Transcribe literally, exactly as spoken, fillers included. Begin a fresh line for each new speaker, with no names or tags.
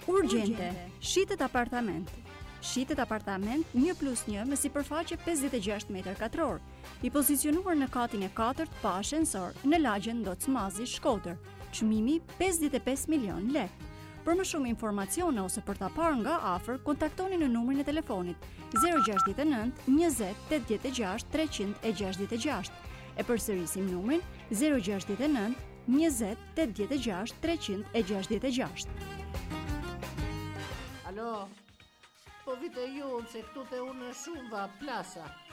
Urgjente, shitet apartament. Shitet apartament një plus një me sipërfaqe pesëdhjetë e gjashtë metër katror, i pozicionuar në katin e katërt pa ashensor në lagjen Docmazi, Shkodër. Çmimi pesëdhjetë e pesë milion lekë. Për më shumë informacione ose për ta parë nga afër, kontaktoni në numrin e telefonit zero gjasht nëntë njëzet tetëdhjetë e gjashtë treqind e gjashtëdhjetë e gjashtë. E përsërisim numrin zero gjasht nëntë njëzet tetëdhjetë e gjashtë treqind e gjashtëdhjetë e gjashtë.
Alo, po vite ju se këtu te unë shumë va plasa.